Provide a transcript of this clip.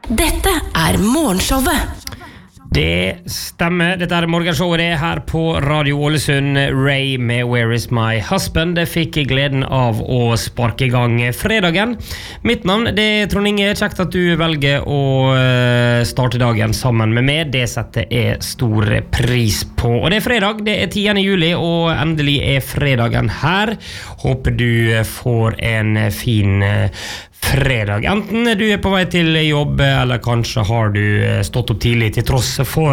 Dette morgenshowet. Det stemmer, dette morgenshowet det her på Radio Ålesund. Ray med Where is my husband? Det fikk jeg gleden av å sparke I gang fredagen. Mitt navn det Trond Inge. Kjekt at du velger å starte dagen sammen med meg. Det setter jeg stor pris på. Og det fredag, det 10. juli, og endelig fredagen her. Håper du får en fin fredag. Enten du på vei til jobb, eller kanskje har du stått opp tidlig til tross for